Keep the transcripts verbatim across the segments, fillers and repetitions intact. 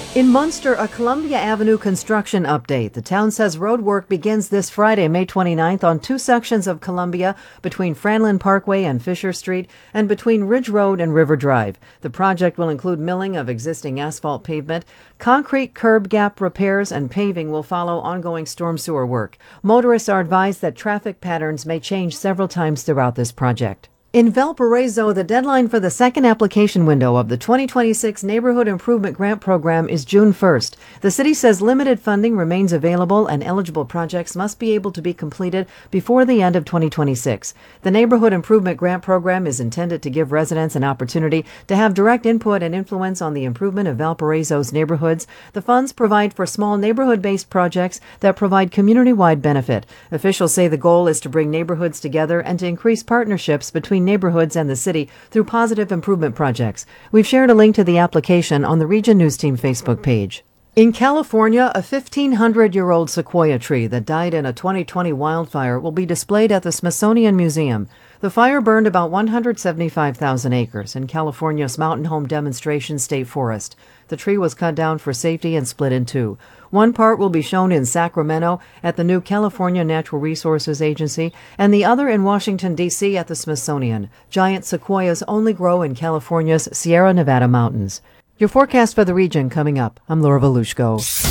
In Munster, a Columbia Avenue construction update. The town says road work begins this Friday, May twenty-ninth, on two sections of Columbia between Franlin Parkway and Fisher Street and between Ridge Road and River Drive. The project will include milling of existing asphalt pavement. Concrete curb gap repairs and paving will follow ongoing storm sewer work. Motorists are advised that traffic patterns may change several times throughout this project. In Valparaiso, the deadline for the second application window of the twenty twenty-six Neighborhood Improvement Grant Program is June first. The city says limited funding remains available and eligible projects must be able to be completed before the end of twenty twenty-six. The Neighborhood Improvement Grant Program is intended to give residents an opportunity to have direct input and influence on the improvement of Valparaiso's neighborhoods. The funds provide for small neighborhood-based projects that provide community-wide benefit. Officials say the goal is to bring neighborhoods together and to increase partnerships between neighborhoods and the city through positive improvement projects. We've shared a link to the application on the Region News Team Facebook page. In California, a fifteen hundred year old sequoia tree that died in a twenty twenty wildfire will be displayed at the Smithsonian Museum. The fire burned about one hundred seventy-five thousand acres in California's Mountain Home Demonstration State Forest. The tree was cut down for safety and split in two. One part will be shown in Sacramento at the new California Natural Resources Agency, and the other in Washington, D C at the Smithsonian. Giant sequoias only grow in California's Sierra Nevada mountains. Your forecast for the region coming up. I'm Laura Volushko.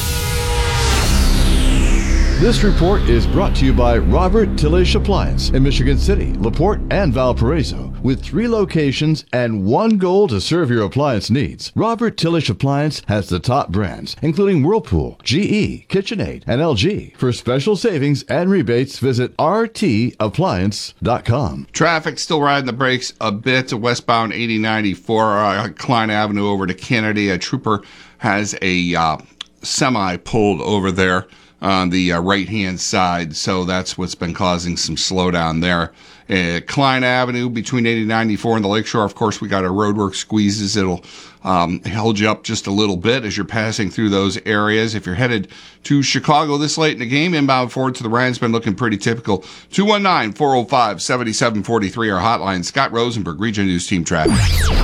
This report is brought to you by Robert Tillish Appliance in Michigan City, LaPorte, and Valparaiso. With three locations and one goal to serve your appliance needs, Robert Tillish Appliance has the top brands, including Whirlpool, G E, KitchenAid, and L G. For special savings and rebates, visit R T appliance dot com. Traffic still riding the brakes a bit. Westbound eighty ninety-four, uh, Klein Avenue over to Kennedy. A trooper has a uh, semi pulled over there on the uh, right-hand side, so that's what's been causing some slowdown there. Uh, Klein Avenue between eighty ninety-four and the Lakeshore, of course, we got our roadwork squeezes. It'll um, hold you up just a little bit as you're passing through those areas. If you're headed to Chicago this late in the game, inbound forward to the Ryan's been looking pretty typical. two one nine, four oh five, seven seven four three, our hotline. Scott Rosenberg, Region News Team Traffic.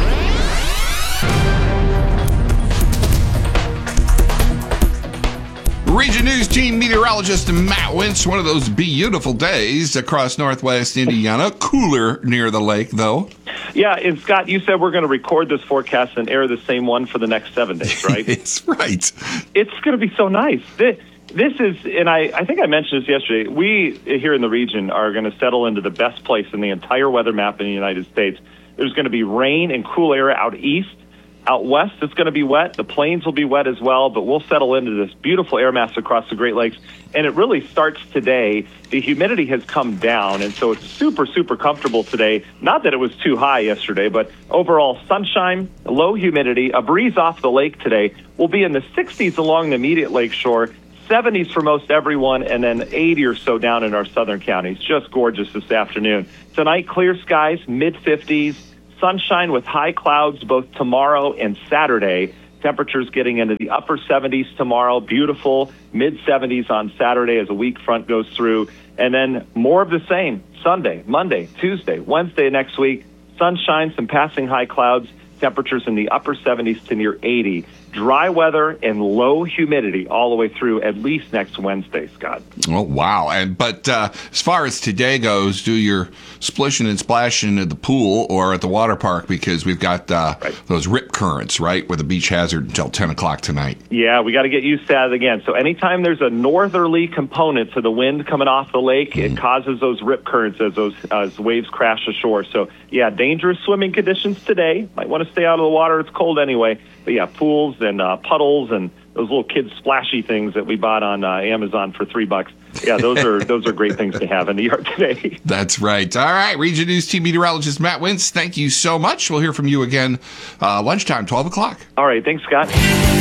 Region News Team meteorologist Matt Wintz. One of those beautiful days across northwest Indiana. Cooler near the lake, though. Yeah, and Scott, you said we're going to record this forecast and air the same one for the next seven days, right? It's right. It's going to be so nice. This, this is, and I, I think I mentioned this yesterday, we here in the region are going to settle into the best place in the entire weather map in the United States. There's going to be rain and cool air out east. Out west, it's going to be wet. The plains will be wet as well, but we'll settle into this beautiful air mass across the Great Lakes. And it really starts today. The humidity has come down, and so it's super, super comfortable today. Not that it was too high yesterday, but overall sunshine, low humidity, a breeze off the lake today. We'll be in the sixties along the immediate lake shore, seventies for most everyone, and then eighty or so down in our southern counties. Just gorgeous this afternoon. Tonight, clear skies, mid-fifties. Sunshine with high clouds both tomorrow and Saturday. Temperatures getting into the upper seventies tomorrow. Beautiful mid-seventies on Saturday as a weak front goes through. And then more of the same Sunday, Monday, Tuesday, Wednesday next week. Sunshine, some passing high clouds. Temperatures in the upper seventies to near eighty. Dry weather and low humidity all the way through at least next Wednesday, Scott. Oh, wow. And But uh, as far as today goes, do your splishing and splashing at the pool or at the water park, because we've got uh, right. those rip currents, right, with a beach hazard until ten o'clock tonight. Yeah, we got to get used to that again. So anytime there's a northerly component to the wind coming off the lake, mm. it causes those rip currents as those as waves crash ashore. So, yeah, dangerous swimming conditions today. Might want to stay out of the water. It's cold anyway. But, yeah, pools and uh, puddles and those little kids splashy things that we bought on uh, Amazon for three bucks. Yeah, those are those are great things to have in the yard today. That's right. All right, Region News Team meteorologist Matt Wintz, thank you so much. We'll hear from you again uh, lunchtime, twelve o'clock. All right, thanks, Scott.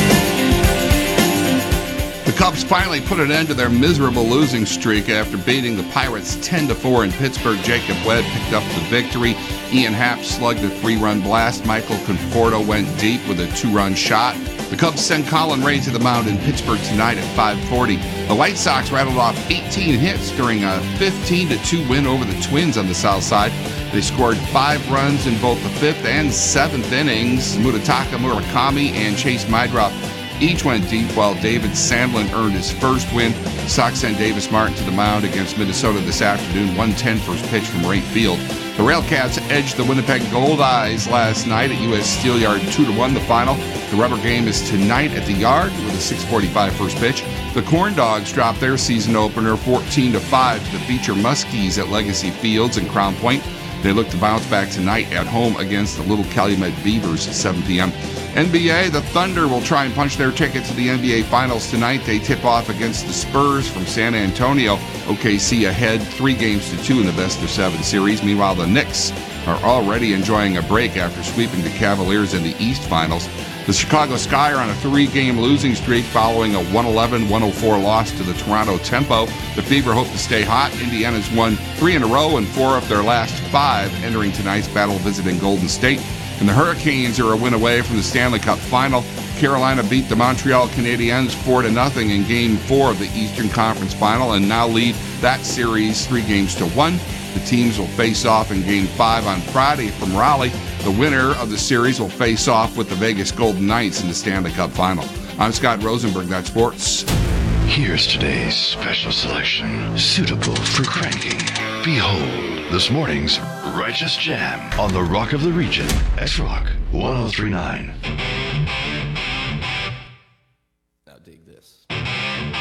The Cubs finally put an end to their miserable losing streak after beating the Pirates ten to four in Pittsburgh. Jacob Webb picked up the victory. Ian Happ slugged a three-run blast. Michael Conforto went deep with a two-run shot. The Cubs send Colin Ray to the mound in Pittsburgh tonight at five forty. The White Sox rattled off eighteen hits during a fifteen to two win over the Twins on the south side. They scored five runs in both the fifth and seventh innings. Munetaka Murakami and Chase Mydrop each went deep, while David Sandlin earned his first win. Sox send Davis Martin to the mound against Minnesota this afternoon, one ten first pitch from right field. The Railcats edged the Winnipeg Goldeyes last night at U S Steel Yard two to one the final. The rubber game is tonight at the Yard with a six forty-five first pitch. The Corn Dogs dropped their season opener fourteen to five to the Beecher Muskies at Legacy Fields in Crown Point. They look to bounce back tonight at home against the Little Calumet Beavers at seven p.m. N B A, the Thunder will try and punch their ticket to the N B A Finals tonight. They tip off against the Spurs from San Antonio. O K C ahead three games to two in the best of seven series. Meanwhile, the Knicks are already enjoying a break after sweeping the Cavaliers in the East Finals. The Chicago Sky are on a three-game losing streak following a one eleven one oh four loss to the Toronto Tempo. The Fever hope to stay hot. Indiana's won three in a row and four of their last five, entering tonight's battle visiting Golden State. And the Hurricanes are a win away from the Stanley Cup Final. Carolina beat the Montreal Canadiens four to nothing in Game four of the Eastern Conference Final and now lead that series three games to one. The teams will face off in Game five on Friday from Raleigh. The winner of the series will face off with the Vegas Golden Knights in the Stanley Cup Final. I'm Scott Rosenberg, that's sports. Here's today's special selection, suitable for cranking. Behold, this morning's Righteous Jam on the Rock of the Region, X-Rock one oh three point nine.